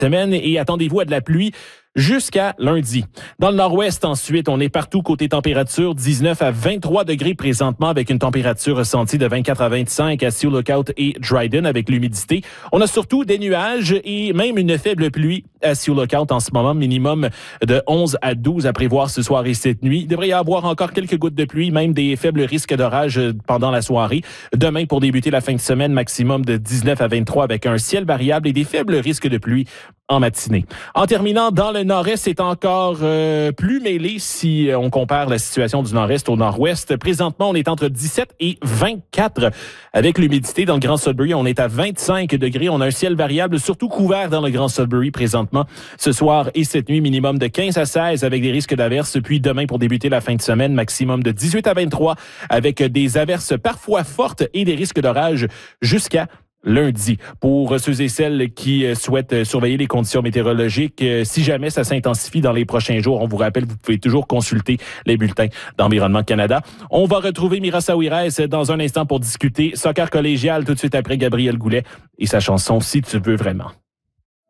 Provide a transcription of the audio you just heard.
semaine et attendez-vous à de la pluie jusqu'à lundi. Dans le nord-ouest, ensuite, on est partout côté température, 19 à 23 degrés présentement avec une température ressentie de 24 à 25 à Sioux Lookout et Dryden avec l'humidité. On a surtout des nuages et même une faible pluie à Sioux Lookout en ce moment, minimum de 11 à 12 à prévoir ce soir et cette nuit. Il devrait y avoir encore quelques gouttes de pluie, même des faibles risques d'orage pendant la soirée. Demain, pour débuter la fin de semaine, maximum de 19 à 23 avec un ciel variable et des faibles risques de pluie en matinée. En terminant, dans le nord-est, c'est encore plus mêlé si on compare la situation du nord-est au nord-ouest. Présentement, on est entre 17 et 24 avec l'humidité. Dans le Grand Sudbury, on est à 25 degrés. On a un ciel variable, surtout couvert dans le Grand Sudbury présentement. Ce soir et cette nuit, minimum de 15 à 16 avec des risques d'averses. Puis demain, pour débuter la fin de semaine, maximum de 18 à 23 avec des averses parfois fortes et des risques d'orage jusqu'à lundi. Pour ceux et celles qui souhaitent surveiller les conditions météorologiques, si jamais ça s'intensifie dans les prochains jours, on vous rappelle, vous pouvez toujours consulter les bulletins d'Environnement Canada. On va retrouver Mira Saouirès dans un instant pour discuter soccer collégial tout de suite après Gabriel Goulet et sa chanson « Si tu veux vraiment ».